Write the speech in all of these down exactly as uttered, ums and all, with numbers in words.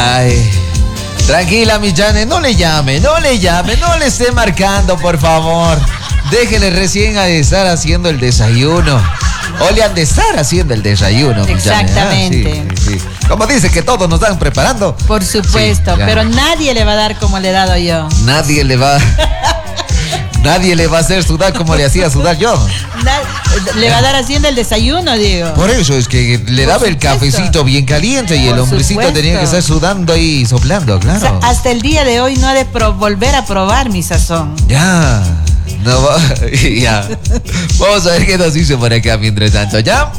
Ay, tranquila, mi Jane, no le llame, no le llame, no le esté marcando, por favor. Déjele recién a estar haciendo el desayuno. O le han de estar haciendo el desayuno, mi Jane. Exactamente. Ah, sí, sí. Como dice que todos nos están preparando. Por supuesto, Sí, pero nadie le va a dar como le he dado yo. Nadie le va... Nadie le va a hacer sudar como le hacía sudar yo. Na- le va a dar haciendo el desayuno, Diego. Por eso es que le Por daba el supuesto. cafecito bien caliente y Por el hombrecito supuesto. tenía que estar sudando ahí, soplando, claro. O sea, hasta el día de hoy no ha de pro- volver a probar mi sazón. Ya, no va, ya. Vamos a ver qué nos dice por acá mientras tanto, ¿ya?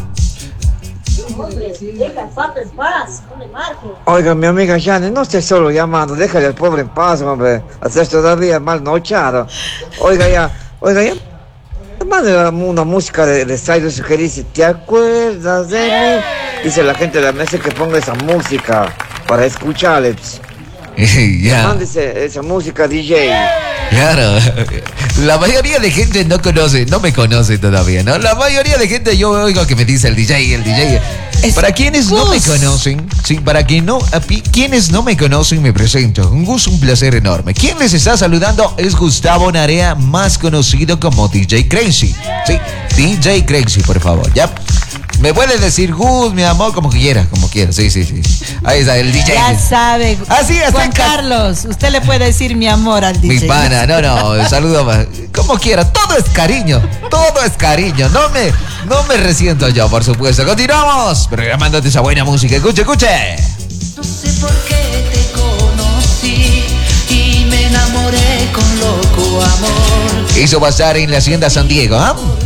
Oiga, mi amiga Jane, no esté solo llamando, déjale al pobre en paz, hombre. Haces todavía mal nochado. Oiga, ya, oiga, ya. Mande una música de, de Cyrus que dice, ¿te acuerdas de mí? Dice la gente de la mesa que ponga esa música para escucharle. Ya, Mándese esa música, D J. claro. La mayoría de gente no conoce, no me conoce todavía, ¿no? La mayoría de gente yo oigo que me dice el D J, el D J. Es Para quienes no me Gus. conocen, sí, para quien no, a pi- quienes no me conocen me presento. Un gusto, un placer enorme. Quien les está saludando es Gustavo Narea, más conocido como D J Crazy. Sí, D J Crazy, por favor, ¿ya? Me puede decir Gus, mi amor, como quiera, como quiera, sí, sí, sí. Ahí está, el D J. Ya sabe. Así es, Juan acá. Carlos, usted le puede decir mi amor al D J. Mi pana, no, no, saludo más. Como quiera, todo es cariño, todo es cariño. No me, no me resiento yo, por supuesto. Continuamos, programándote esa buena música. Escuche, escuche. No sé por qué te conocí y me enamoré con loco amor. Eso va a estar en la Hacienda San Diego, ¿ah?